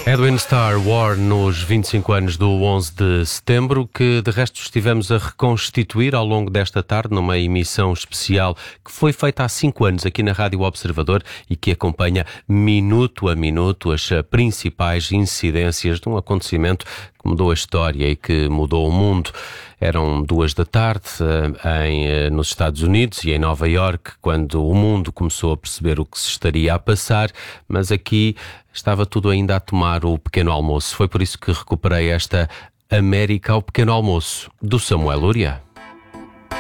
Edwin Starr, War, nos 25 anos do 11 de setembro, que de resto estivemos a reconstituir ao longo desta tarde numa emissão especial que foi feita há 5 anos aqui na Rádio Observador e que acompanha minuto a minuto as principais incidências de um acontecimento que mudou a história e que mudou o mundo. Eram 2 da tarde nos Estados Unidos e em Nova Iorque, quando o mundo começou a perceber o que se estaria a passar, mas aqui estava tudo ainda a tomar o pequeno almoço. Foi por isso que recuperei esta América ao pequeno almoço, do Samuel Luria.